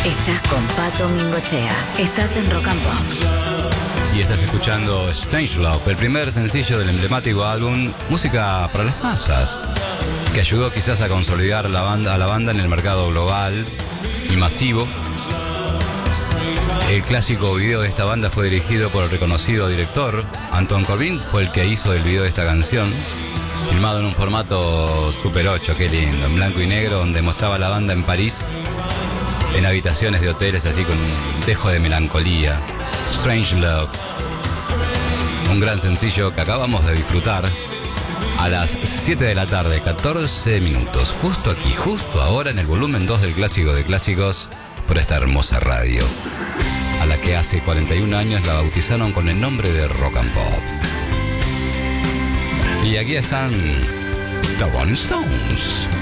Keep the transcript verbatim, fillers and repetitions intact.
Estás con Pato Mingochea. Estás en Rock and Pop. Y estás escuchando Strangelove, el primer sencillo del emblemático álbum Música para las Masas, que ayudó quizás a consolidar la banda, a la banda en el mercado global y masivo. El clásico video de esta banda fue dirigido por el reconocido director Anton Corbijn, fue el que hizo el video de esta canción, filmado en un formato Super ocho, qué lindo, en blanco y negro, donde mostraba a la banda en París, en habitaciones de hoteles, así con un dejo de melancolía. Strangelove, un gran sencillo que acabamos de disfrutar a las siete de la tarde, catorce minutos, justo aquí, justo ahora en el volumen dos del Clásico de Clásicos, por esta hermosa radio, a la que hace cuarenta y un años la bautizaron con el nombre de Rock and Pop. Y aquí están The Rolling Stones.